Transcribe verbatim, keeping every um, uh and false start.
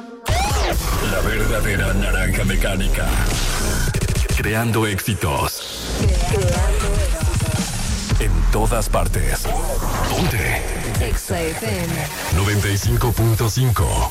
La verdadera naranja mecánica. Creando éxitos. Creando éxitos. En todas partes. Ponte. Exa F M. noventa y cinco punto cinco.